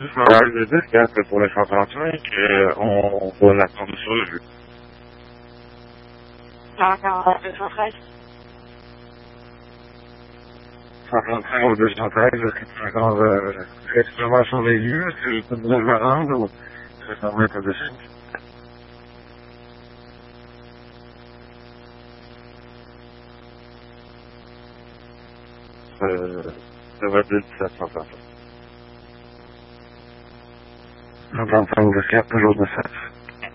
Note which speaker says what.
Speaker 1: juste m'arrive de dire que pour le 135, on va l'attendre sur le jeu.
Speaker 2: Par rapport à 213.
Speaker 1: 135 ou 213, est-ce que tu m'attends exactement sur les lieux? Est-ce que je peux besoin de me rendre ou est-ce que ça va être de suite? Ça va être 1750. 135 de 4, toujours de 7.